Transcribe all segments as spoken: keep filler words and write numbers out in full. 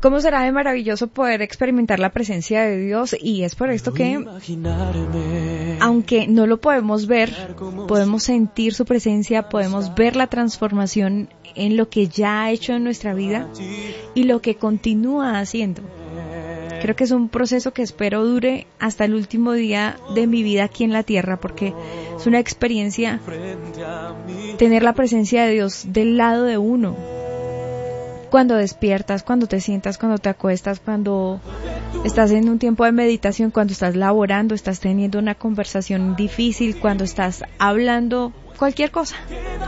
¿Cómo será de maravilloso poder experimentar la presencia de Dios? Y es por esto que, aunque no lo podemos ver, podemos sentir su presencia, podemos ver la transformación en lo que ya ha hecho en nuestra vida y lo que continúa haciendo. Creo que es un proceso que espero dure hasta el último día de mi vida aquí en la tierra, porque es una experiencia tener la presencia de Dios del lado de uno. Cuando despiertas, cuando te sientas, cuando te acuestas, cuando estás en un tiempo de meditación, cuando estás laborando, estás teniendo una conversación difícil, cuando estás hablando cualquier cosa.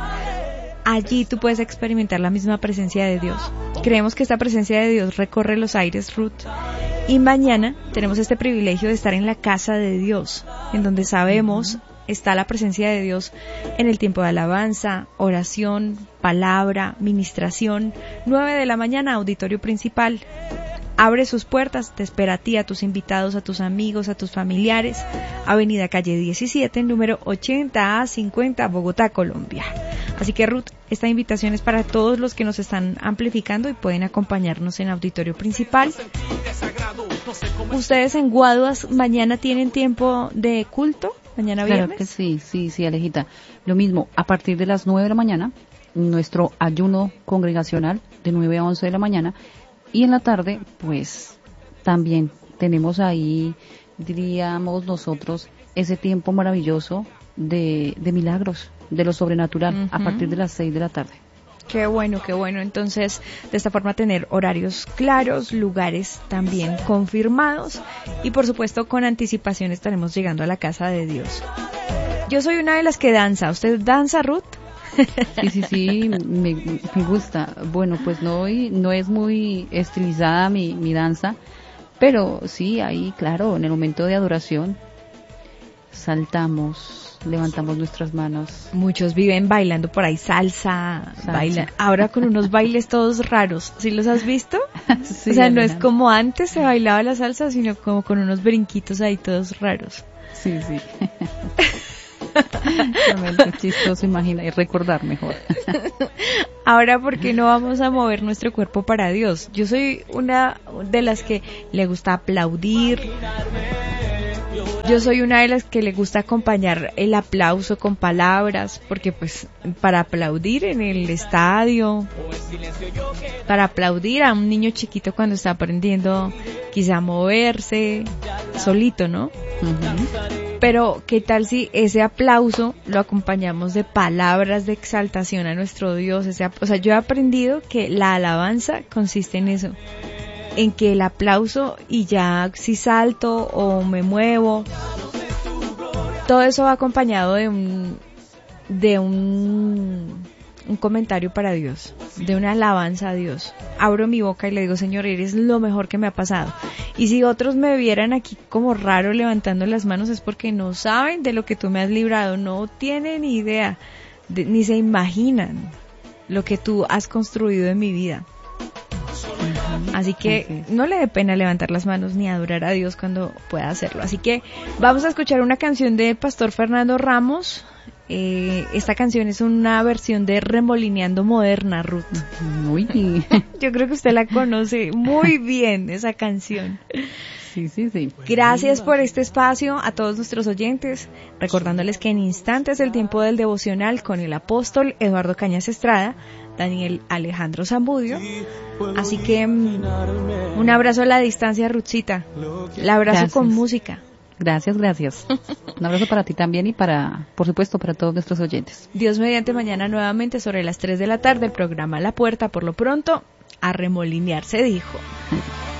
Allí tú puedes experimentar la misma presencia de Dios. Creemos que esta presencia de Dios recorre los aires, Ruth. Y mañana tenemos este privilegio de estar en la casa de Dios, en donde sabemos está la presencia de Dios en el tiempo de alabanza, oración, palabra, ministración. nueve de la mañana, auditorio principal. Abre sus puertas, te espera a ti, a tus invitados, a tus amigos, a tus familiares. Avenida Calle diecisiete, número ochenta A cincuenta, Bogotá, Colombia. Así que, Ruth, esta invitación es para todos los que nos están amplificando y pueden acompañarnos en auditorio principal. ¿Ustedes en Guaduas mañana tienen tiempo de culto? ¿Mañana viernes? Claro que sí, sí, sí, Alejita. Lo mismo, a partir de las nueve de la mañana, nuestro ayuno congregacional de nueve a once de la mañana. Y en la tarde, pues, también tenemos ahí, diríamos nosotros, ese tiempo maravilloso de, de milagros, de lo sobrenatural, uh-huh. a partir de las seis de la tarde. Qué bueno, qué bueno. Entonces, de esta forma tener horarios claros, lugares también confirmados y por supuesto con anticipación estaremos llegando a la casa de Dios. Yo soy una de las que danza. ¿Usted danza, Ruth? Sí, sí, sí, me, me gusta. Bueno, pues no, no es muy estilizada mi, mi danza, pero sí, ahí, claro, en el momento de adoración saltamos, levantamos nuestras manos. Muchos viven bailando por ahí salsa, salsa. Bailan, ahora con unos bailes todos raros. ¿Sí los has visto? Sí, o sea, no es como antes se bailaba la salsa, sino como con unos brinquitos ahí todos raros. Sí, sí. Realmente chistoso, imagina, y recordar mejor. Ahora, ¿por qué no vamos a mover nuestro cuerpo para Dios? Yo soy una de las que le gusta aplaudir. Yo soy una de las que le gusta acompañar el aplauso con palabras, porque pues para aplaudir en el estadio, para aplaudir a un niño chiquito cuando está aprendiendo quizá a moverse solito, ¿no? Uh-huh. Pero ¿qué tal si ese aplauso lo acompañamos de palabras de exaltación a nuestro Dios? Ese, o sea, yo he aprendido que la alabanza consiste en eso, en que el aplauso y ya si salto o me muevo, todo eso va acompañado de un de un, un comentario para Dios, de una alabanza a Dios. Abro mi boca y le digo, Señor, eres lo mejor que me ha pasado. Y si otros me vieran aquí como raro levantando las manos es porque no saben de lo que tú me has librado, no tienen ni idea, de, ni se imaginan lo que tú has construido en mi vida. Así que no le dé pena levantar las manos ni adorar a Dios cuando pueda hacerlo. Así que vamos a escuchar una canción de Pastor Fernando Ramos. Eh, esta canción es una versión de Remolineando Moderna, Ruth. Muy bien. Yo creo que usted la conoce muy bien, esa canción. Sí, sí, sí. Gracias por este espacio a todos nuestros oyentes, recordándoles que en instantes el tiempo del devocional con el apóstol Eduardo Cañas Estrada, Daniel Alejandro Zambudio. Así que um, un abrazo a la distancia, Ruthcita. El abrazo gracias. Con música. Gracias, gracias. Un abrazo para ti también y para, por supuesto, para todos nuestros oyentes. Dios mediante, mañana nuevamente sobre las tres de la tarde, el programa La Puerta. Por lo pronto, a remolinear se dijo.